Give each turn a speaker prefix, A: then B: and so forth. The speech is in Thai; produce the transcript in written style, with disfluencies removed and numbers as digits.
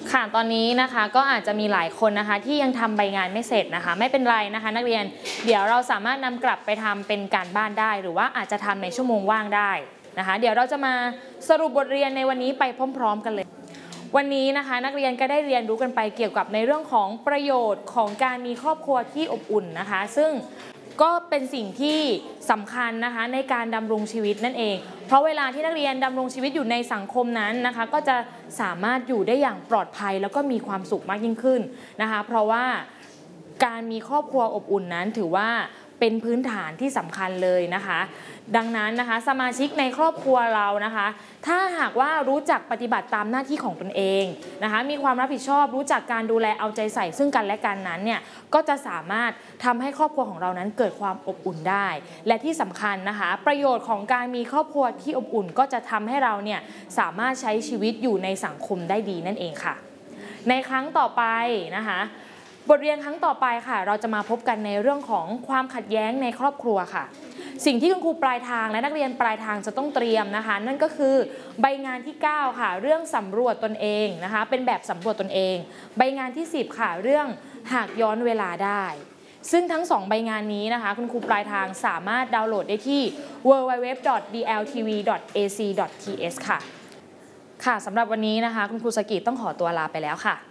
A: ค่ะตอนนี้นะคะก็อาจจะมีหลายคนนะคะที่ยังทำใบงานไม่เสร็จนะคะไม่เป็นไรนะคะนักเรียนเดี๋ยวเราสามารถนำกลับไปทำเป็นการบ้านได้หรือว่าอาจจะทำในชั่วโมงว่างได้นะคะเดี๋ยวเราจะมาสรุปบทเรียนในวันนี้ไปพร้อมๆกันเลยวันนี้นะคะนักเรียนก็ได้เรียนรู้กันไปเกี่ยวกับในเรื่องของประโยชน์ของการมีครอบครัวที่อบอุ่นนะคะซึ่งก็เป็นสิ่งที่สำคัญนะคะในการดำรงชีวิตนั่นเองเพราะเวลาที่นักเรียนดำรงชีวิตอยู่ในสังคมนั้นนะคะก็จะสามารถอยู่ได้อย่างปลอดภัยแล้วก็มีความสุขมากยิ่งขึ้นนะคะเพราะว่าการมีครอบครัวอบอุ่นนั้นถือว่าเป็นพื้นฐานที่สำคัญเลยนะคะดังนั้นนะคะสมาชิกในครอบครัวเรานะคะถ้าหากว่ารู้จักปฏิบัติตามหน้าที่ของตนเองนะคะมีความรับผิดชอบรู้จักการดูแลเอาใจใส่ซึ่งกันและกันนั้นเนี่ยก็จะสามารถทำให้ครอบครัวของเรานั้นเกิดความอบอุ่นได้และที่สำคัญนะคะประโยชน์ของการมีครอบครัวที่อบอุ่นก็จะทำให้เราเนี่ยสามารถใช้ชีวิตอยู่ในสังคมได้ดีนั่นเองค่ะในครั้งต่อไปนะคะบทเรียนครั้งต่อไปค่ะเราจะมาพบกันในเรื่องของความขัดแย้งในครอบครัวค่ะสิ่งที่คุณครูปลายทางและนักเรียนปลายทางจะต้องเตรียมนะคะนั่นก็คือใบงานที่9ค่ะเรื่องสำรวจตนเองนะคะเป็นแบบสำรวจตนเองใบงานที่10ค่ะเรื่องหากย้อนเวลาได้ซึ่งทั้ง2ใบงานนี้นะคะคุณครูปลายทางสามารถดาวน์โหลดได้ที่ www.dltv.ac.th ค่ะสำหรับวันนี้นะคะคุณครูสกิต้องขอตัวลาไปแล้วค่ะ